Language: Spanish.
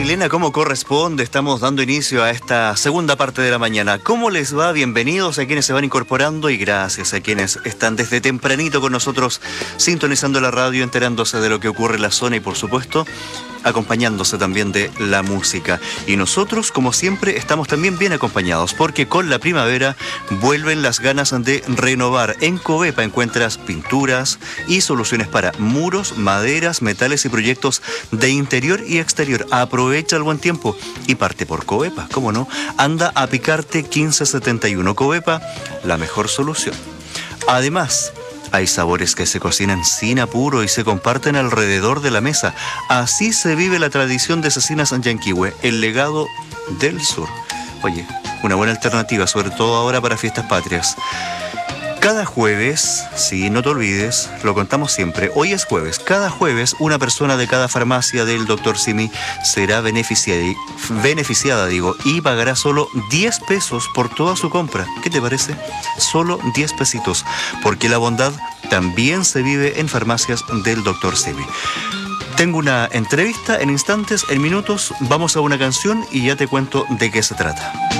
Marilena, como corresponde, estamos dando inicio a esta segunda parte de la mañana. ¿Cómo les va? Bienvenidos a quienes se van incorporando y gracias a quienes están desde tempranito con nosotros, sintonizando la radio, enterándose de lo que ocurre en la zona y, por supuesto, acompañándose también de la música. Y nosotros, como siempre, estamos también bien acompañados, porque con la primavera vuelven las ganas de renovar. En Covepa encuentras pinturas y soluciones para muros, maderas, metales y proyectos de interior y exterior. Aprovecha el buen tiempo y parte por Covepa, ¿cómo no? Anda a Picarte 1571. Covepa, la mejor solución. Además, hay sabores que se cocinan sin apuro y se comparten alrededor de la mesa. Así se vive la tradición de Cecinas Yanquihue, el legado del sur. Oye, una buena alternativa, sobre todo ahora para fiestas patrias. Cada jueves, sí, no te olvides, lo contamos siempre, hoy es jueves, cada jueves una persona de cada farmacia del Dr. Simi será beneficiada, y pagará solo 10 pesos por toda su compra. ¿Qué te parece? Solo 10 pesitos, porque la bondad también se vive en farmacias del Dr. Simi. Tengo una entrevista en instantes, en minutos, vamos a una canción y ya te cuento de qué se trata.